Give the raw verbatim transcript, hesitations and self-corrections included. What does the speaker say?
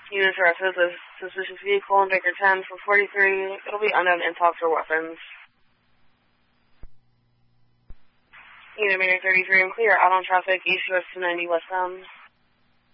Units arrested the suspicious vehicle in Baker ten for forty-three. It'll be unknown impulse or weapons. Unit Mayor thirty-three and clear out on traffic, east U S two ninety westbound.